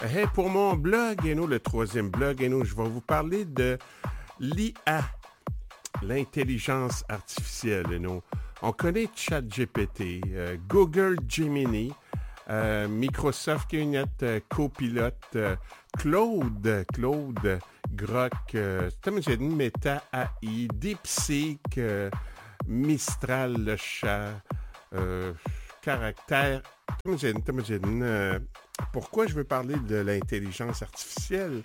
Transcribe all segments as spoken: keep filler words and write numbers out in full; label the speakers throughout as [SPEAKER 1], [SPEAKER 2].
[SPEAKER 1] Hey, pour mon blog, et nous, le troisième blog, et nous, je vais vous parler de l'I A, l'intelligence artificielle. Et nous, on connaît ChatGPT, euh, Google Gemini, euh, Microsoft qui a une euh, Copilot, euh, Claude, Claude, Grok, euh, Meta A I, DeepSeek, euh, Mistral, le chat, euh, caractère. Euh, pourquoi je veux parler de l'intelligence artificielle?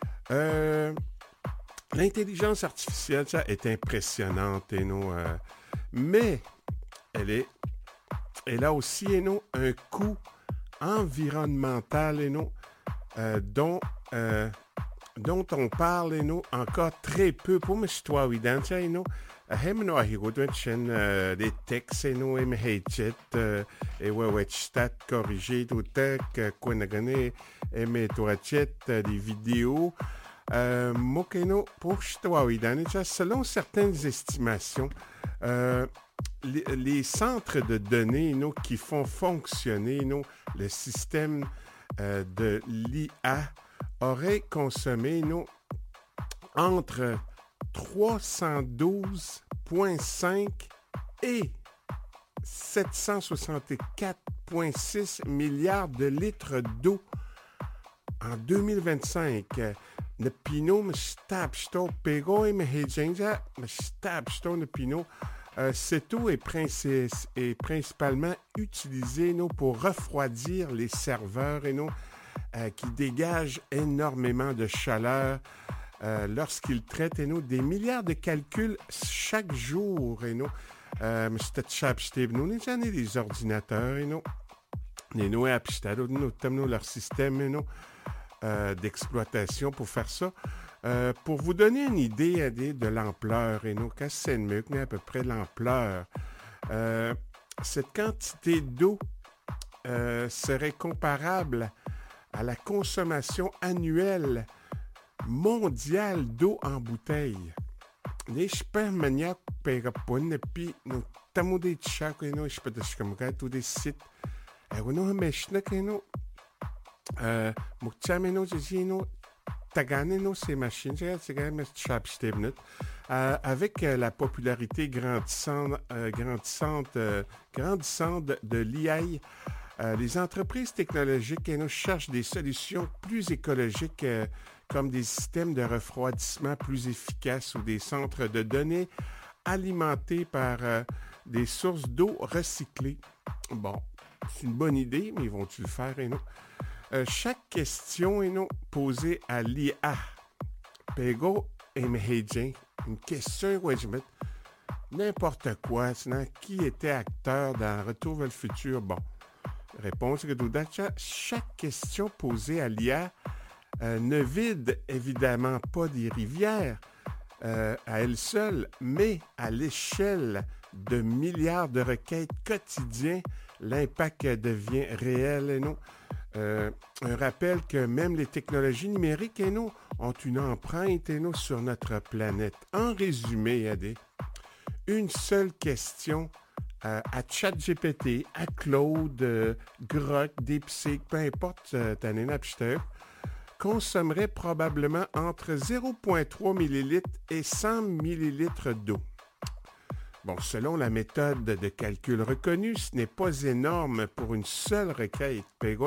[SPEAKER 1] Euh, l'intelligence artificielle, ça est impressionnante, et non, euh, mais elle est, elle a aussi, et non, un coût environnemental, et non, euh, dont, euh, dont on parle, et non, encore très peu. Pour me citoyen, et non, hem no ahigo dwen chen des textes et no em hejet et ouais stat corrigé tout tech quoi nagane em toachet des vidéos euh, mokeno pour citoyen selon certaines estimations euh, les, les centres de données no, qui font fonctionner no, le système euh, de l'I A auraient consommé no, entre trois cent douze virgule cinq et sept cent soixante-quatre virgule six milliards de litres d'eau en deux mille vingt-cinq. Le pinot me stabsto pego et me hejenja me stabsto le pinot. Cette eau est, princi- est principalement utilisée no, pour refroidir les serveurs et no, euh, qui dégagent énormément de chaleur. Euh, lorsqu'ils traitent et nous, des milliards de calculs chaque jour. Et nous, euh, nous, les ordinateurs et nous, nous, nous, leur système et nous, euh, d'exploitation pour faire ça. Euh, pour vous donner une idée, idée de l'ampleur, et nous, quand c'est mieux que à peu près l'ampleur, euh, cette quantité d'eau euh, serait comparable à la consommation annuelle mondial d'eau en bouteille. Les spermaniacs pegapon et puis nous tamo des chaks et nous je peux te chkamka tous des sites. Et nous mechna que nous euh mukchame nous je nous tagane nous ces machines c'est quand même chapstebnet avec euh, la popularité grandissante euh, grandissante euh, grandissante de, de l'I A. Euh, les entreprises technologiques nous cherchent des solutions plus écologiques euh, comme des systèmes de refroidissement plus efficaces ou des centres de données alimentés par euh, des sources d'eau recyclées. Bon, c'est une bonne idée, mais vont-ils le faire et non? Euh, chaque question est non posée à l'I A. Pego et Mehedjen, une question, ouais, je mets n'importe quoi, sinon qui était acteur dans Retour vers le futur? Bon, réponse que chaque question posée à l'I A Euh, ne vide évidemment pas des rivières euh, à elle seule, mais à l'échelle de milliards de requêtes quotidiennes, l'impact devient réel et non. Euh, un rappel que même les technologies numériques et nous ont une empreinte et nous sur notre planète. En résumé, Adé, une seule question euh, à ChatGPT, à Claude, euh, Grok, DeepSeek, peu importe, euh, Tanina Pchter, consommerait probablement entre zéro virgule trois millilitres et cent millilitres d'eau. Bon, selon la méthode de calcul reconnue, ce n'est pas énorme pour une seule requête.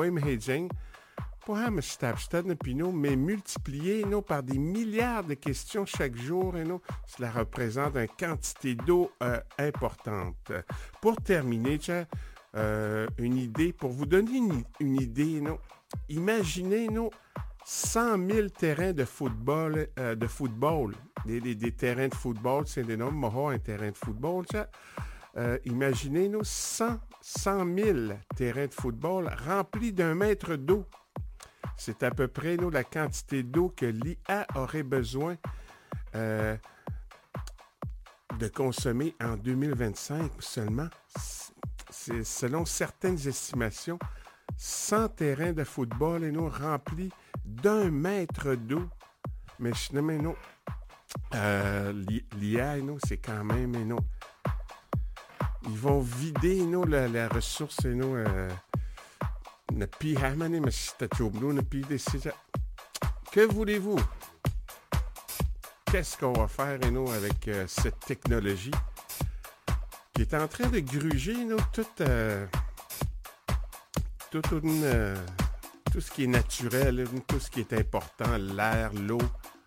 [SPEAKER 1] Mais multiplié non, par des milliards de questions chaque jour, et non, cela représente une quantité d'eau euh, importante. Pour terminer, euh, une idée, pour vous donner une, une idée, non, imaginez non, cent mille terrains de football, euh, de football. Des, des, des terrains de football, c'est énorme. Moi, un terrain de football, ça. Euh, imaginez nous cent mille terrains de football remplis d'un mètre d'eau. C'est à peu près nous, la quantité d'eau que l'I A aurait besoin euh, de consommer en deux mille vingt-cinq seulement. C'est, selon certaines estimations, cent terrains de football et nous remplis d'un mètre d'eau. Mais mais non, euh, l'I A, non, c'est quand même, non, ils vont vider, non, la, la ressource, non, euh, Napi hamani mastatoblu napi décisa. Que voulez-vous? Qu'est-ce qu'on va faire, nous, avec euh, cette technologie qui est en train de gruger, nous, toute, euh, toute une, euh, tout ce qui est naturel, tout ce qui est important, l'air, l'eau.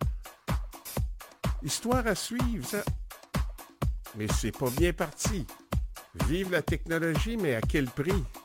[SPEAKER 1] Histoire à suivre, ça. Mais c'est pas bien parti. Vive la technologie, mais à quel prix?